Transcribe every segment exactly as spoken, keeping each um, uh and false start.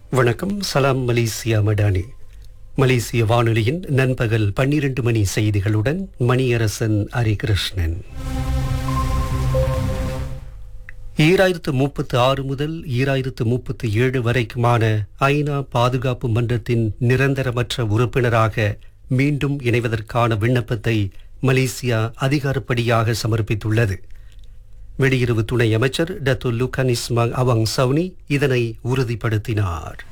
வணக்கம். சலாம் மலேசியா மடானி. மலேசிய வானொலியின் நண்பகல் பன்னிரண்டு மணி செய்திகளுடன் மணியரசன் ஹரிகிருஷ்ணன். ஈராயிரத்து முப்பத்து ஆறு முதல் ஈராயிரத்து முப்பத்து ஏழு வரைக்குமான ஐநா பாதுகாப்பு மன்றத்தின் நிரந்தரமற்ற உறுப்பினராக மீண்டும் இணைவதற்கான விண்ணப்பத்தை மலேசியா அதிகாரப்படியாக சமர்ப்பித்துள்ளது. வெளியுறவு துணை அமைச்சர் டத்துல் லுகான் இஸ்மாங் அவங் சவுனி இதனை உறுதிப்படுத்தினார்.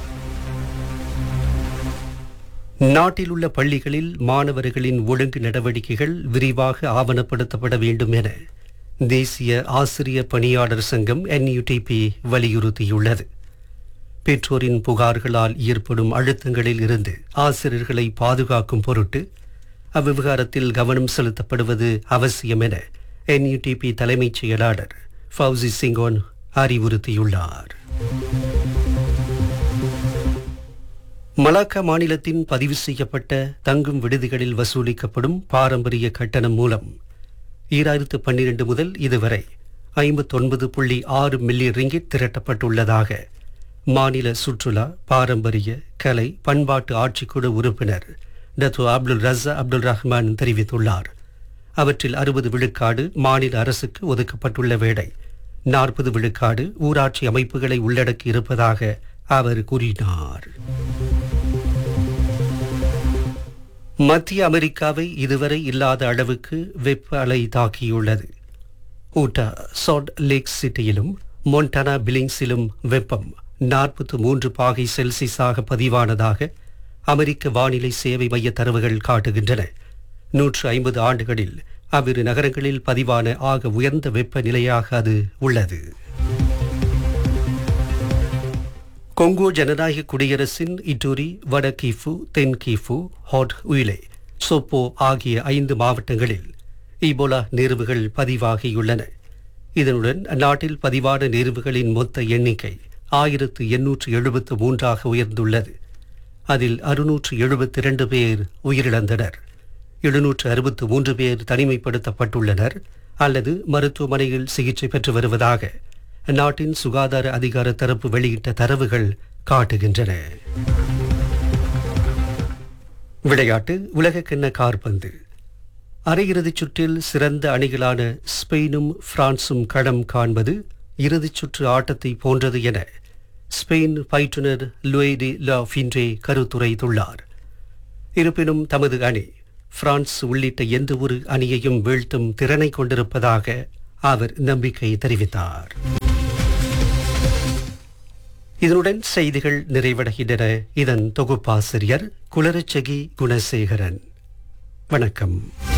நாட்டில் உள்ள பள்ளிகளில் மாணவர்களின் ஒழுங்கு நடவடிக்கைகள் விரிவாக ஆவணப்படுத்தப்பட வேண்டும் என தேசிய ஆசிரியர் பணியாளர் சங்கம் என்யூடிபி வலியுறுத்தியுள்ளது. பெற்றோரின் புகார்களால் ஏற்படும் அழுத்தங்களில் இருந்து ஆசிரியர்களை பாதுகாக்கும் பொருட்டு அவ்விவகாரத்தில் கவனம் செலுத்தப்படுவது அவசியம் என என்யூடிபி தலைமைச் செயலாளர் ஃபவுசி சிங்கோன் அறிவுறுத்தியுள்ளார். மலாக்கா மாநிலத்தின் பதிவு செய்யப்பட்ட தங்கும் விடுதிகளில் வசூலிக்கப்படும் பாரம்பரிய கட்டணம் மூலம் ஈராயிரத்து பன்னிரண்டு முதல் இதுவரை ஐம்பத்தொன்பது புள்ளி ஆறு மில்லியன் ரிங்கிட் திரட்டப்பட்டுள்ளதாக மாநில சுற்றுலா, பாரம்பரிய, கலை, பண்பாட்டு ஆட்சிக்குழு உறுப்பினர் டத்து அப்துல் ரஸா அப்துல் ரஹ்மான் தெரிவித்துள்ளார். அவற்றில் அறுபது விழுக்காடு மாநில அரசுக்கு ஒதுக்கப்பட்டுள்ள வேளை நாற்பது விழுக்காடு ஊராட்சி அமைப்புகளை உள்ளடக்கி இருப்பதாக அவர் கூறினார். மத்திய அமெரிக்காவை இதுவரை இல்லாத அளவுக்கு வெப்ப அலை தாக்கியுள்ளது. ஊட்டா, சால்ட் லேக் சிட்டியிலும் மொன்டானா பில்லிங்ஸிலும் வெப்பம் நாற்பத்து மூன்று பாகை செல்சியஸாக பதிவானதாக அமெரிக்க வானிலை சேவை மைய தரவுகள் காட்டுகின்றன. நூற்று ஐம்பது ஆண்டுகளில் அவ்விரு நகரங்களில் பதிவான ஆக உயர்ந்த வெப்பநிலையாக அது உள்ளது. கொங்கோ ஜனநாயக குடியரசின் இட்டூரி, வடகீஃபு, தென்கீஃபு, ஹாட் உயிலே, சோப்போ ஆகிய ஐந்து மாவட்டங்களில் ஈபோலா நேர்வுகள் பதிவாகியுள்ளன. இதனுடன் அந்நாட்டில் பதிவான நேர்வுகளின் மொத்த எண்ணிக்கை ஆயிரத்து எண்ணூற்று எழுபத்து மூன்றாக உயர்ந்துள்ளது. அதில் அறுநூற்று எழுபத்தி இரண்டு பேர் உயிரிழந்தனர். எழுநூற்று அறுபத்து மூன்று பேர் தனிமைப்படுத்தப்பட்டுள்ளனர் அல்லது மருத்துவமனையில் சிகிச்சை பெற்று வருவதாக நாட்டின் சுகாதார அதிகார தரப்பு வெளியிட்ட தரவுகள் காட்டுகின்றன. விளையாட்டு. உலகக்கிண்ண காற்பந்து அரையிறுதிச் சுற்றில் சிறந்த அணிகளான ஸ்பெயினும் பிரான்சும் களம் காண்பது இறுதிச் சுற்று ஆட்டத்தை போன்றது என ஸ்பெயின் பயிற்றுனர் லூய் டி லா ஃபின்ட்ரே கருத்துரைத்துள்ளார். இருப்பினும் தமது அணி பிரான்ஸ் உள்ளிட்ட எந்த ஒரு அணியையும் வீழ்த்தும் திறனை கொண்டிருப்பதாக அவர் நம்பிக்கை தெரிவித்தார். இதனுடன் செய்திகள் நிறைவடைகின்றன. இதன் தொகுப்பாசிரியர் குலரச்சகி குணசேகரன். வணக்கம்.